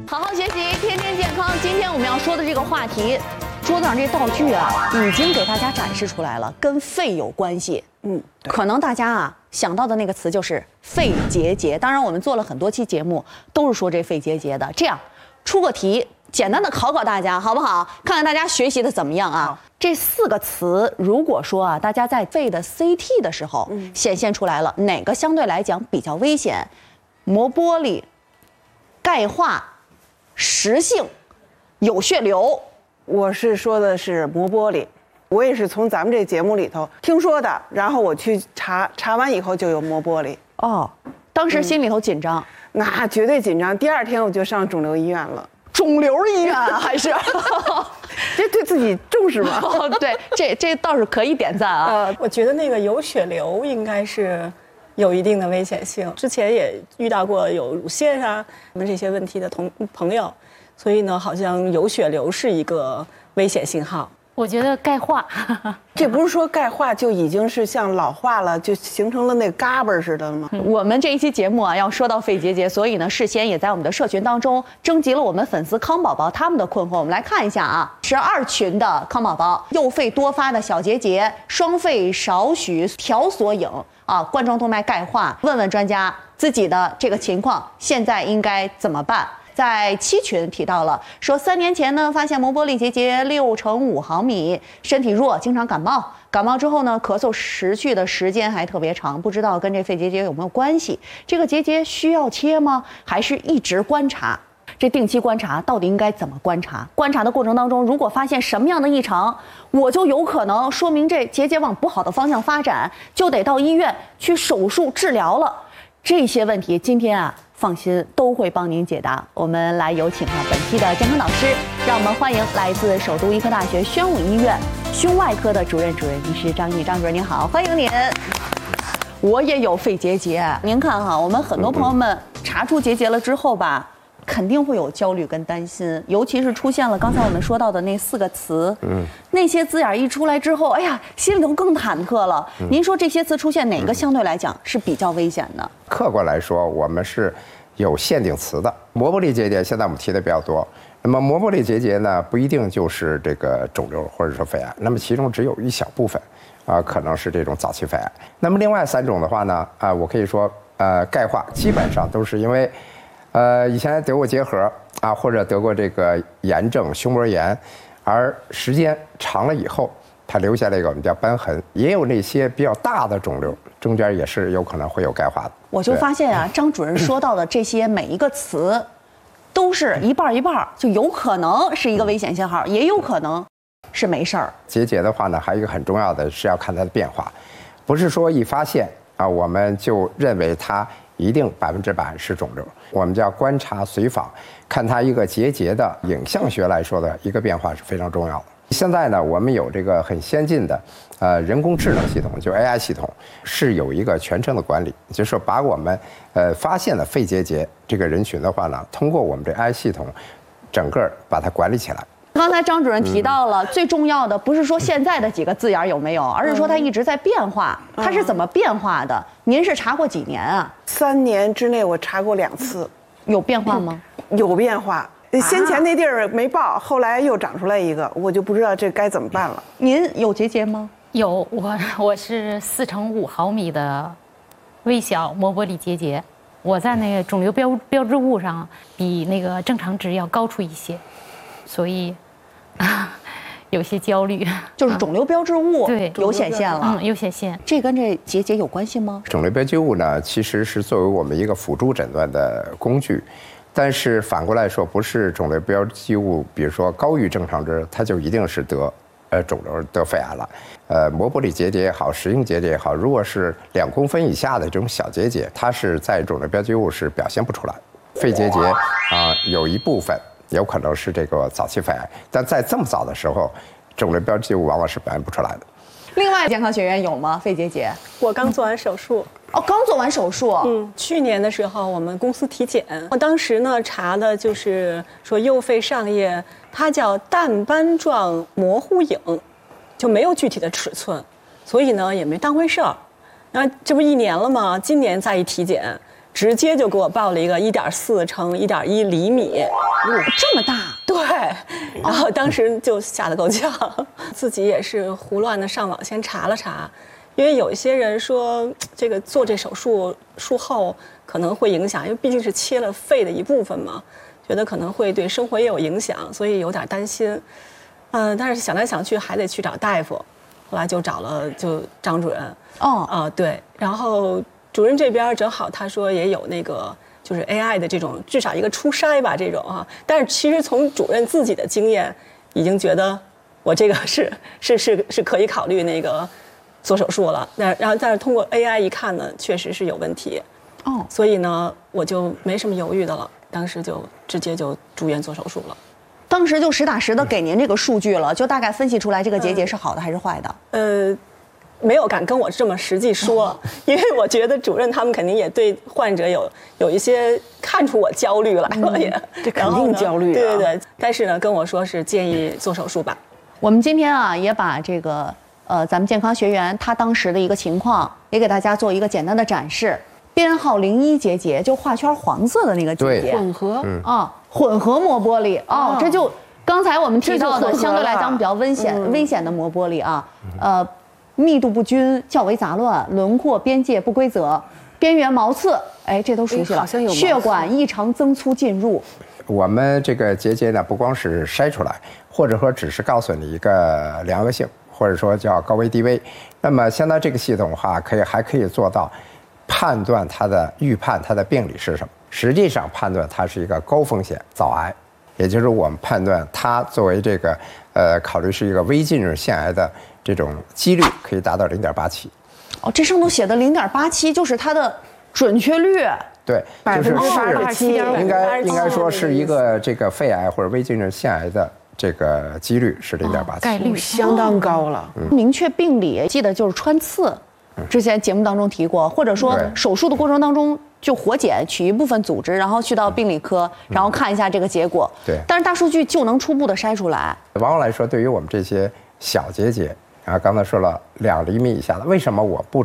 好好学习，天天健康。今天我们要说的这个话题，桌子上这道具啊，已经给大家展示出来了，跟肺有关系。可能大家啊想到的那个词就是肺结节。当然，我们做了很多期节目，都是说这肺结节的。这样，出个题，简单的考考大家，好不好？看看大家学习的怎么样啊？这4个词，如果说啊，大家在肺的 CT 的时候显现出来了，哪个相对来讲比较危险？磨玻璃、钙化、实性、有血流。 我是说的是磨玻璃，我也是从咱们这节目里头听说的，然后我去查完以后就有磨玻璃。 哦，当时心里头紧张， 那绝对紧张。第2天我就上肿瘤医院了。 肿瘤医院还是？ 这对自己重视吗？ 哦，对，这倒是可以点赞啊。 我觉得那个有血流应该是有一定的危险性。之前也遇到过有乳腺啊什么这些问题的朋友，所以呢，好像有血流是一个危险信号。 我觉得钙化， 这不是说钙化就已经是像老化了，就形成了那嘎巴似的吗？ 我们这一期节目啊，要说到肺结节，所以呢，事先也在我们的社群当中征集了我们粉丝康宝宝他们的困惑。我们来看一下啊，12群的康宝宝，右肺多发的小结节，双肺少许条索影啊，冠状动脉钙化，问问专家自己的这个情况，现在应该怎么办？在7群提到了，说3年前呢发现磨玻璃结节6乘5毫米，身体弱，经常感冒，感冒之后呢咳嗽持续的时间还特别长，不知道跟这肺结节有没有关系？这个结节需要切吗？还是一直观察？这定期观察到底应该怎么观察？观察的过程当中，如果发现什么样的异常，我就有可能说明这结节往不好的方向发展，就得到医院去手术治疗了。这些问题今天啊，放心都会帮您解答。我们来有请本期的健康导师，让我们欢迎来自首都医科大学宣武医院胸外科的主任医师张毅。张主任您好，欢迎您。我也有肺结节，您看哈，我们很多朋友们查出结节了之后吧，肯定会有焦虑跟担心，尤其是出现了刚才我们说到的那4个词，那些字眼一出来之后，哎呀，心里头更忐忑了。您说这些词出现，哪个相对来讲是比较危险的？ 客观来说，我们是有限定词的。磨玻璃结节现在我们提的比较多，那么磨玻璃结节呢，不一定就是这个肿瘤或者说肺癌，那么其中只有一小部分可能是这种早期肺癌。那么另外3种的话呢，我可以说钙化基本上都是因为以前得过结核或者得过这个炎症、胸膜炎，而时间长了以后，它留下了一个我们叫瘢痕。也有那些比较大的肿瘤，中间也是有可能会有钙化的。 我就发现啊，张主任说到的这些每一个词，都是一半一半，就有可能是一个危险信号，也有可能是没事儿。 结节的话呢，还有一个很重要的是要看它的变化，不是说一发现我们就认为它一定100%是肿瘤。我们叫观察随访，看它一个结节的影像学来说的一个变化是非常重要的。现在呢，我们有这个很先进的人工智能系统，就 AI 系统，是有一个全程的管理，就是说把我们发现了肺结节这个人群的话呢，通过我们这 AI 系统，整个把它管理起来。 刚才张主任提到了，最重要的不是说现在的几个字眼有没有，而是说它一直在变化，它是怎么变化的？您是查过几年啊 ？3年之内我查过2次， 有变化吗？ 有变化。先前那地儿没报，后来又长出来一个，我就不知道这该怎么办了。 您有结节吗？ 有，我是4乘5毫米的微小磨玻璃结节，我在那个肿瘤标志物上比那个正常值要高出一些，所以有些焦虑。 就是肿瘤标志物对有显现了， 有显现。 这跟这结节有关系吗？ 肿瘤标记物呢，其实是作为我们一个辅助诊断的工具。但是反过来说，不是肿瘤标记物，比如说高于正常值，它就一定是得肿瘤得肺癌了。磨玻璃结节也好，实性结节也好，如果是2公分以下的这种小结节，它是在肿瘤标记物是表现不出来。肺结节有一部分有可能是这个早期肺癌，但在这么早的时候，肿瘤标记物往往是表现不出来的。 另外，健康学院有吗？肺结节？ 我刚做完手术。 哦，刚做完手术。 去年的时候我们公司体检，我当时呢查的就是说右肺上叶，它叫淡斑状模糊影，就没有具体的尺寸，所以呢也没当回事儿。那这不1年了吗？今年再一体检， 直接就给我报了一个1.4乘1.1厘米， 这么大， 对，然后当时就吓得够呛，自己也是胡乱的上网先查了查，因为有一些人说这个做这手术后可能会影响，因为毕竟是切了肺的一部分嘛，觉得可能会对生活也有影响，所以有点担心。但是想来想去还得去找大夫，后来就找了张主任。对，然后主任这边正好他说也有那个就是 AI 的这种至少一个初筛吧这种啊，但是其实从主任自己的经验已经觉得我这个是可以考虑那个做手术了。但是通过 AI 一看呢，确实是有问题。所以呢我就没什么犹豫的了，当时就直接就住院做手术了。 当时就实打实的给您这个数据了，就大概分析出来这个结节是好的还是坏的？ 没有敢跟我这么实际说，因为我觉得主任他们肯定也对患者有一些看出我焦虑来了也， 这肯定焦虑啊。 对，但是呢跟我说是建议做手术吧。 我们今天啊也把这个咱们健康学员他当时的一个情况也给大家做一个简单的展示。编号01结节就画圈黄色的那个结节， 混合混合膜玻璃这就刚才我们提到的相对来讲比较危险的膜玻璃啊，密度不均，较为杂乱，轮廓边界不规则，边缘毛刺，这都熟悉了。 好像有血管异常增粗进入。 我们这个结节呢，不光是筛出来，或者说只是告诉你一个良恶性，或者说叫高危低危。那么现在这个系统的话，还可以做到判断预判它的病理是什么。实际上判断它是一个高风险早癌，也就是我们判断它作为这个考虑是一个微浸润腺癌的这种几率可以达到0.87。 这上头写的0.87就是它的准确率。 对，就是 87.5%， 应该说是一个这个肺癌或者微浸润腺癌的这个几率是0.87， 概率相当高了。 明确病理记得就是穿刺，之前节目当中提过，或者说手术的过程当中就活检取一部分组织，然后去到病理科，然后看一下这个结果。 对， 但是大数据就能初步的筛出来。 往往来说，对于我们这些小结节啊，刚才说了2厘米以下的，为什么我不